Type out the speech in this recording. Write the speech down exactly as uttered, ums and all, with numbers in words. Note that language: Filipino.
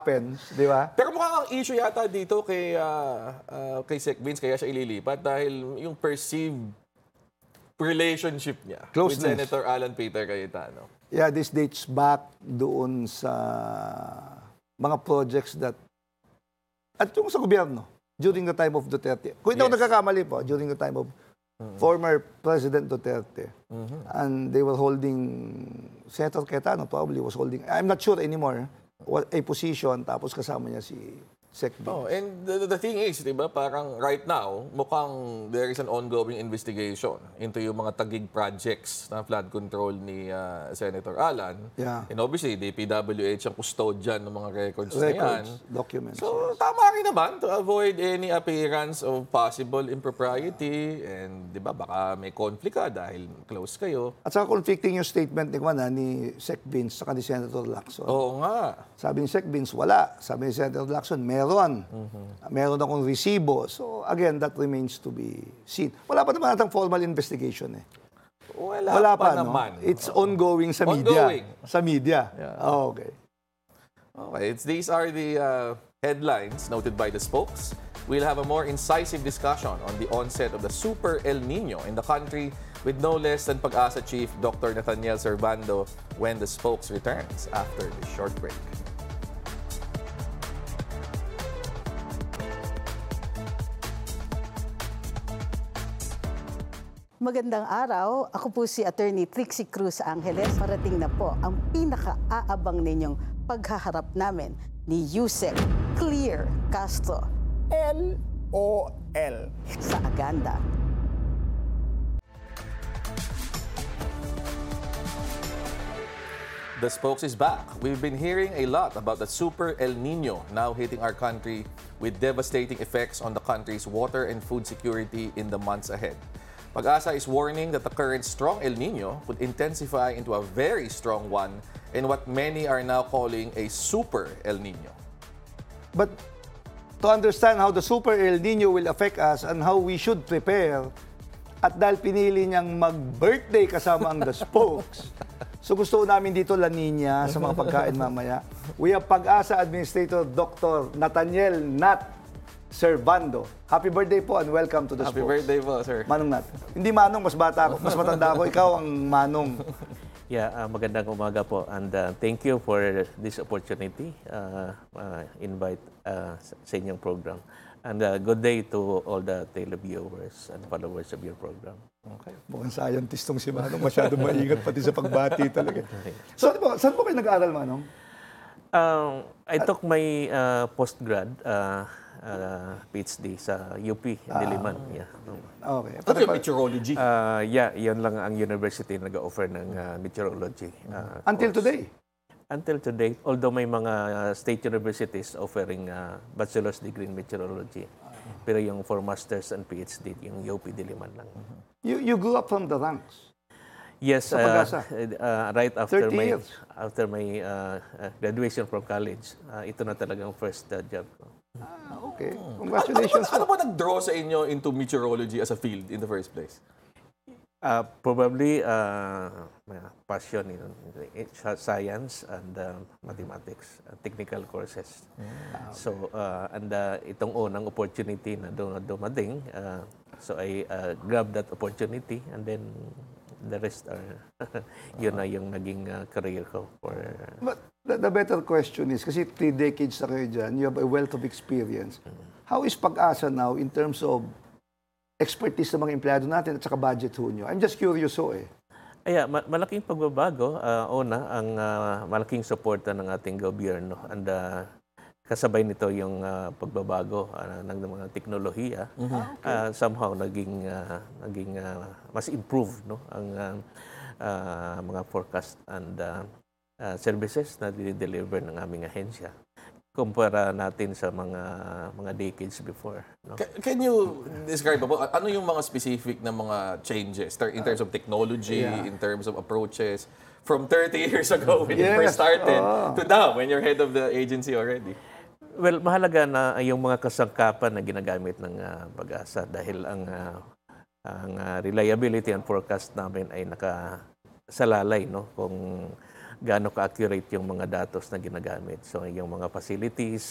happens, di ba? Pero mukhang ang issue yata dito kay, uh, uh, kay Sec Vince, kaya siya ililipat dahil yung perceived relationship niya Closeness. with Senator Alan Peter Cayetano. Yeah, this dates back doon sa mga projects that, at yung sa gobyerno, during the time of Duterte. Kung hindi Yes. ako nagkakamali po, during the time of mm-hmm. former President Duterte. Mm-hmm. And they were holding, Senator Cayetano probably was holding, I'm not sure anymore, a position, tapos kasama niya si Sec Vince. Oh, and the, the thing is, di ba, parang right now, mukhang there is an ongoing investigation into yung mga tagig projects na flood control ni uh, Senator Alan. Yeah. And obviously, D P W H ang custodian ng mga records, Records, na yan. documents. So, tama rin naman to avoid any appearance of possible impropriety. And, di ba, baka may conflict ka dahil close kayo. At saka conflicting yung statement ni, Kwana, ni Sec Vince saka ni Senator Lacson. Oo nga. Sabi ni Sec Vince, wala. Sabi ni Senator Lacson, meron. Mm-hmm. Meron akong resibo. So, again, that remains to be seen. Wala pa naman natang formal investigation eh. Wala, Wala pa, pa, no? naman. It's ongoing sa Ongoing. media. Sa media. Yeah. Oh, okay. Okay, it's, these are the uh, headlines noted by the spokes. We'll have a more incisive discussion on the onset of the Super El Nino in the country with no less than Pag-asa Chief Doctor Nathaniel Servando when the spokes returns after this short break. Magandang araw. Ako po si Attorney Trixie Cruz Angeles. Parating na po ang pinaka-aabang ninyong paghaharap namin ni Yusek Clear Castro L O L sa Aganda. The Spokes is back. We've been hearing a lot about the Super El Nino now hitting our country with devastating effects on the country's water and food security in the months ahead. Pag-asa is warning that the current strong El Nino could intensify into a very strong one in what many are now calling a Super El Nino. But to understand how the Super El Nino will affect us and how we should prepare, at dahil pinili niyang mag-birthday kasama ang The Spokes, so gusto namin dito La Nina sa mga pagkain mamaya. We have Pag-asa Administrator Doctor Nathaniel Nat Servando. Happy birthday po and welcome to The Happy Spokes. birthday po, sir. Manong Nat. Hindi Manong, mas bata ako, mas matanda ako. Ikaw ang Manong. Yeah, uh, magandang umaga po and uh, thank you for this opportunity uh, uh, invite uh, sa inyong program. And uh, good day to all the televiewers and followers of your program. Okay. Mukhang scientist tong si Manong. Masyadong maingat pati sa pagbati talaga. So, saan po, saan po kayo nag-aaral, Manong? Um, I took my uh, postgrad uh, uh, PhD sa U P, Diliman. Yeah. Okay. Ano yung meteorology? Uh, yeah, yun lang ang university na nag-offer ng uh, meteorology. Uh, Until course. today? Until today, although may mga uh, state universities offering uh, bachelor's degree in meteorology, pero yung for master's and PhD, yung U P Diliman lang. You, you grew up from the ranks. Yes, Sa uh, Pag-asa? uh, right after thirty my years. after my uh, uh, graduation from college, uh, ito na talagang first uh, job ko. Ah, okay. Ano, Congratulations. ano, ano ba nag-draw sa inyo into meteorology as a field in the first place? Uh, probably uh, passion in in science and uh, mathematics, uh, technical courses. So, uh, and uh, itong unang opportunity na dum- dumating, uh, so I uh, grabbed that opportunity and then the rest are, yun na yung naging uh, career ko. For, But the, the better question is, kasi three decades na kayo dyan, you have a wealth of experience. How is Pag-asa now in terms of expertise ng mga empleyado natin at saka budget ho nyo? I'm just curious ho eh. Aya, ma- malaking pagbabago. Uh, una, ang uh, malaking suporta ng ating gobyerno. And uh, kasabay nito yung uh, pagbabago uh, ng mga teknolohiya. Mm-hmm. uh, somehow naging uh, naging uh, mas improve no ang uh, uh, mga forecast and uh, uh, services na dinideliver ng aming ahensya kumpara natin sa mga mga decades before. No? Can, can you describe po, ano yung mga specific na mga changes in terms of technology, Yeah. in terms of approaches, from thirty years ago when you Yes. first started Oh. to now when you're head of the agency already? Well, mahalaga na yung mga kasangkapan na ginagamit ng uh, Pag-asa dahil ang uh, ang uh, reliability and forecast namin ay nakasalalay no kung gaano ka-accurate yung mga datos na ginagamit. So yung mga facilities,